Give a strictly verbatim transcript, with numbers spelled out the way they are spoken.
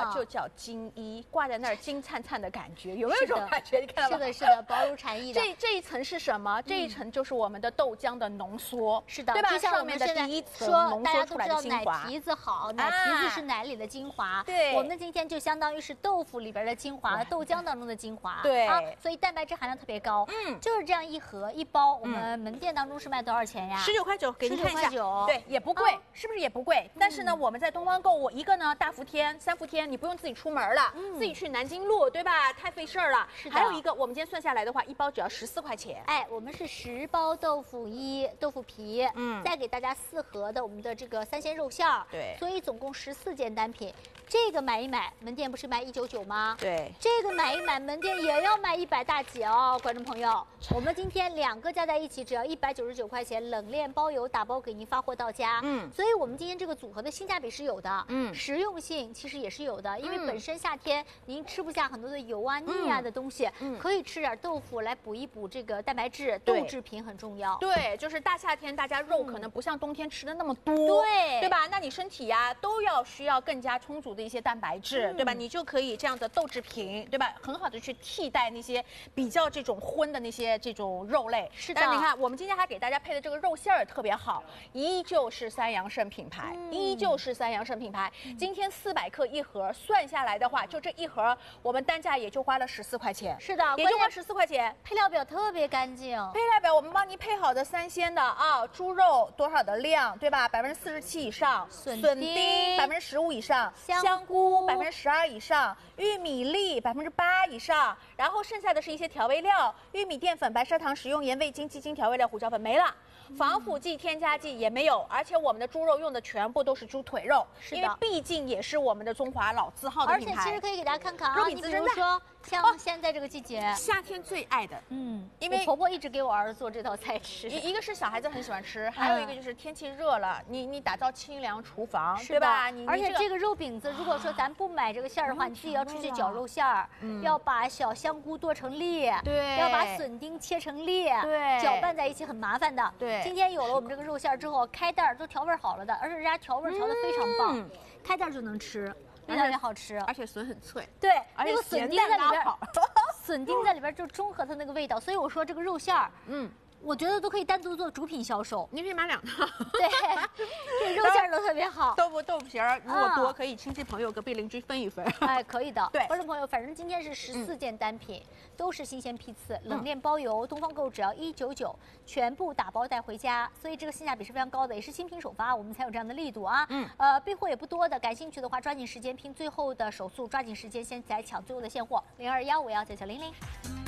就叫金衣，挂在那儿金灿灿的感觉，有没有这种感觉？你看到吗？ 是的，是的，薄如蝉翼的。 这这一层是什么？这一层就是我们的豆浆的浓缩， 是的， 对吧？ 就像我们现在上面的第一层说， 浓大家都知道缩出来的精华。 奶皮子好，奶皮子是奶里的精华。 对， 我们今天就相当于是豆腐里边的精华，豆浆当中的精华。 对啊，所以蛋白质含量特别高。 嗯， 就是这样一盒一包，我们门店当中是卖多少钱呀？ 十九块九，给您看一下。对，也不贵，是不是也不贵？但是呢，我们在东方购物，一个呢大伏天、三伏天，你不用自己出门了，自己去南京路，对吧？太费事儿了。是的。还有一个，我们今天算下来的话，一包只要十四块钱。 哎，我们是十包豆腐衣、豆腐皮， 嗯， 再给大家四盒的我们的这个三鲜肉馅儿， 对， 所以总共十四件单品。这个买一买，门店不是卖一九九吗？ 对， 这个买一买，门店也要卖一百大几哦，观众朋友。我们今天两个加在一起只要一百九十九块钱，冷链包邮，打包给您发货到家。嗯，所以我们今天这个组合的性价比是有的，嗯，实用性其实也是有的，因为本身夏天您吃不下很多的油啊、腻啊的东西，嗯，可以吃点豆腐来补一补这个蛋白质，豆制品很重要。 对，就是大夏天大家肉可能不像冬天吃的那么多， 对， 对吧？那你身体呀都要需要更加充足的一些蛋白质，对吧？你就可以这样的豆制品，对吧？很好的去替代那些比较这种荤的那些这种肉类。 是的。 但是你看，我们今天还给大家配的这个肉馅儿特别好，依旧是三阳盛品牌，嗯、依旧是三阳盛品牌。嗯、今天四百克一盒，算下来的话，就这一盒，我们单价也就花了十四块钱。 是的， 也就花十四块钱。 配料表特别干净， 配料表我们帮您配好的三鲜的啊，猪肉多少的量，对吧？百分之四十七以上， 笋丁百分之十五以上， 香菇百分之十二以上，玉米粒百分之八以上，然后剩下的是一些调味料，玉米淀粉、白砂糖、食用盐、味精、鸡精调味料、胡椒粉没了。防腐剂、添加剂也没有，而且我们的猪肉用的全部都是猪腿肉， 是的， 因为毕竟也是我们的中华老字号的品牌。 而且其实可以给大家看看啊， 肉饼自身带。 像现在这个季节， 夏天最爱的， 嗯，因为婆婆一直给我儿子做这道菜吃。 一一个是小孩子很喜欢吃，还有一个就是天气热了，你你打造清凉厨房， 对吧？你而且这个肉饼子，如果说咱不买这个馅儿的话，你自己要出去绞肉馅儿，要把小香菇剁成粒， 对， 要把笋丁切成粒， 对， 搅拌在一起很麻烦的。 对， 今天有了我们这个肉馅儿之后，开袋都调味好了的，而且人家调味调的非常棒，开袋就能吃。味道也好吃， 而且笋很脆， 对， 而且那个笋丁在里边，笋丁在里边就中和它那个味道，所以我说这个肉馅儿，嗯。我觉得都可以单独做主品销售， 你可以买两套。 对，这肉馅都特别好。 豆腐豆腐皮儿如果多，可以亲戚朋友、隔壁邻居分一分。 哎，可以的。 对， 观众朋友，反正今天是十四件单品，都是新鲜批次，冷链包邮，东方购只要一九九，全部打包带回家，所以这个性价比是非常高的，也是新品首发，我们才有这样的力度啊。嗯。呃，备货也不多的，感兴趣的话抓紧时间拼最后的手速，抓紧时间先来抢最后的现货，零二幺五幺九九零零。